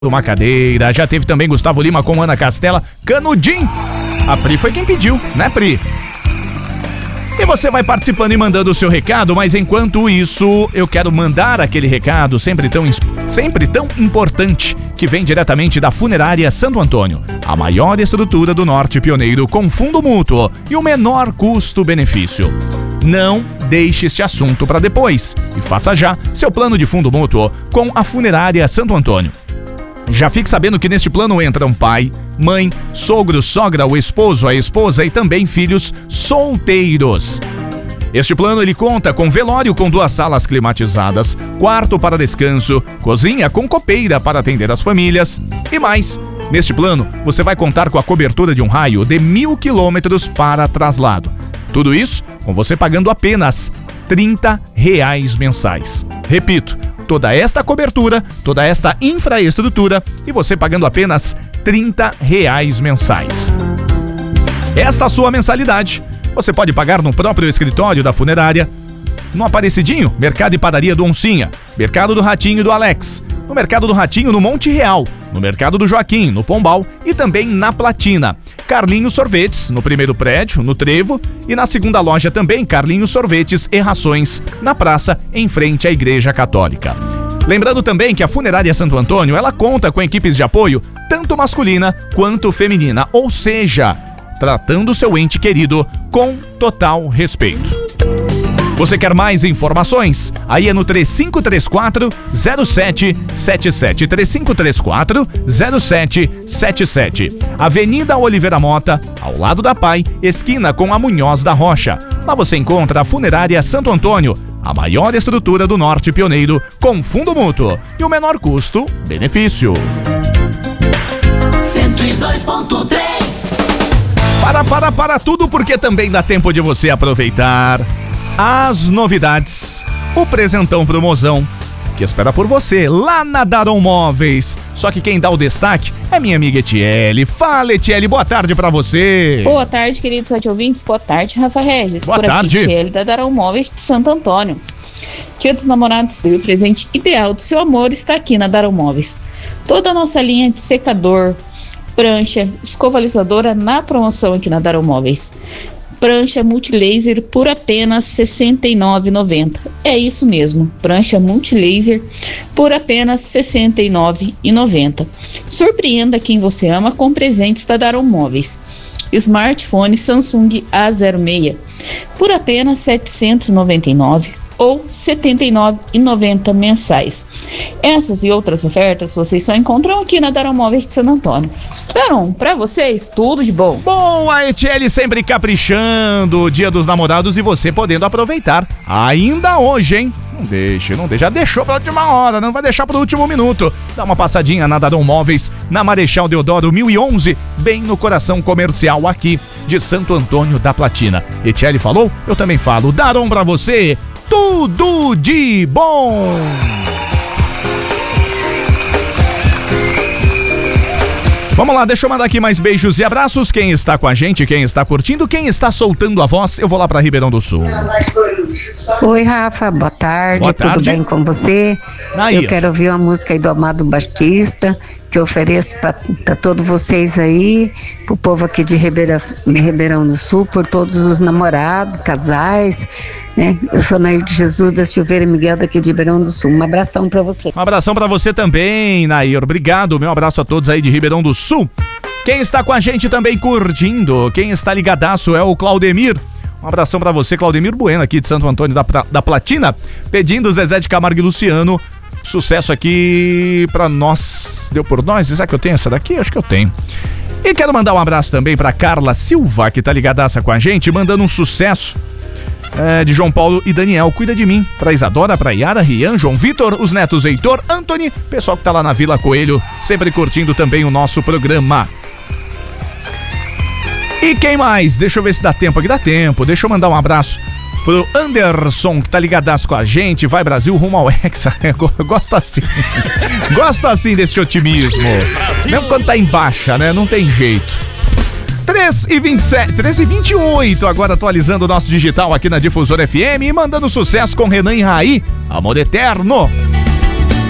uma cadeira. Já teve também Gustavo Lima com Ana Castela, Canudinho. A Pri foi quem pediu, né, Pri? E você vai participando e mandando o seu recado, mas enquanto isso, eu quero mandar aquele recado sempre tão importante, que vem diretamente da Funerária Santo Antônio, a maior estrutura do Norte Pioneiro com fundo mútuo e o menor custo-benefício. Não deixe este assunto para depois e faça já seu plano de fundo mútuo com a Funerária Santo Antônio. Já fique sabendo que neste plano entram pai, mãe, sogro, sogra, o esposo, a esposa e também filhos solteiros. Este plano ele conta com velório com 2 salas climatizadas, quarto para descanso, cozinha com copeira para atender as famílias e mais. Neste plano, você vai contar com a cobertura de um raio de 1.000 quilômetros para traslado. Tudo isso com você pagando apenas R$30 mensais. Repito, toda esta cobertura, toda esta infraestrutura e você pagando apenas R$30 mensais. Esta sua mensalidade você pode pagar no próprio escritório da funerária, no Aparecidinho, Mercado e Padaria do Oncinha, Mercado do Ratinho e do Alex, no Mercado do Ratinho no Monte Real, no Mercado do Joaquim, no Pombal e também na Platina. Carlinhos Sorvetes, no primeiro prédio, no Trevo, e na segunda loja também Carlinhos Sorvetes e Rações, na praça, em frente à Igreja Católica. Lembrando também que a Funerária Santo Antônio, ela conta com equipes de apoio, tanto masculina quanto feminina, ou seja, tratando seu ente querido com total respeito. Você quer mais informações? Aí é no 3534-0777. 3534-0777. Avenida Oliveira Mota, ao lado da Pai, esquina com a Munhoz da Rocha. Lá você encontra a Funerária Santo Antônio, a maior estrutura do Norte Pioneiro, com fundo mútuo e o menor custo-benefício. 102.3. Para tudo, porque também dá tempo de você aproveitar as novidades, o presentão promozão que espera por você lá na Daron Móveis. Só que quem dá o destaque é minha amiga Etiele. Fala, Etiele, boa tarde pra você. Boa tarde, queridos ouvintes. Boa tarde, Rafa Regis. Boa tarde. Aqui, Etiele da Daron Móveis de Santo Antônio. Dia dos Namorados, o presente ideal do seu amor está aqui na Daron Móveis. Toda a nossa linha de secador, prancha, escovalizadora na promoção aqui na Daron Móveis. Prancha multilaser por apenas R$ 69,90. É isso mesmo, prancha multilaser por apenas R$ 69,90. Surpreenda quem você ama com presentes da Daron Móveis. Smartphone Samsung A06 por apenas R$ 799 ou R$ 79,90 mensais. Essas e outras ofertas vocês só encontram aqui na Daron Móveis de Santo Antônio. Daron, pra vocês, tudo de bom. Bom, a Etiele sempre caprichando, Dia dos Namorados, e você podendo aproveitar ainda hoje, hein? Não deixe, já deixou pra última hora, não vai deixar pro último minuto. Dá uma passadinha na Daron Móveis, na Marechal Deodoro 1011, bem no coração comercial aqui de Santo Antônio da Platina. Etiele falou, eu também falo. Daron pra você, tudo de bom! Vamos lá, deixa eu mandar aqui mais beijos e abraços. Quem está com a gente, quem está curtindo, quem está soltando a voz, eu vou lá para Ribeirão do Sul. Oi, Rafa, boa tarde. Boa tarde. Tudo bem com você? Aí. Eu quero ouvir uma música aí do Amado Batista, que eu ofereço para todos vocês aí, pro povo aqui de Ribeirão do Sul, por todos os namorados, casais, né? Eu sou Nair de Jesus da Silveira Miguel daqui de Ribeirão do Sul. Um abração para você. Um abração para você também, Nair. Obrigado. Meu abraço a todos aí de Ribeirão do Sul. Quem está com a gente também curtindo, quem está ligadaço é o Claudemir. Um abração para você, Claudemir Bueno, aqui de Santo Antônio da Platina, pedindo Zezé de Camargo e Luciano. Sucesso aqui pra nós. Deu por nós? Será que eu tenho essa daqui? Acho que eu tenho. E quero mandar um abraço também pra Carla Silva, que tá ligadaça com a gente, mandando um sucesso de João Paulo e Daniel. Cuida de mim. Pra Isadora, pra Yara, Rian, João Vitor, os netos Heitor, Anthony, pessoal que tá lá na Vila Coelho, sempre curtindo também o nosso programa. E quem mais? Deixa eu ver se dá tempo aqui. Dá tempo. Deixa eu mandar um abraço pro Anderson, que tá ligadaço com a gente. Vai Brasil rumo ao Hexa. Gosto assim. Gosto assim desse otimismo. Mesmo quando tá em baixa, né? Não tem jeito. 13h28, agora atualizando o nosso digital aqui na Difusora FM e mandando sucesso com Renan e Raí, Amor Eterno.